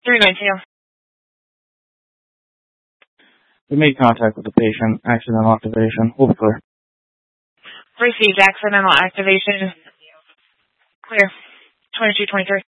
319. We made contact with the patient. Accidental activation. We'll be clear. Received accidental activation. Clear. 2223.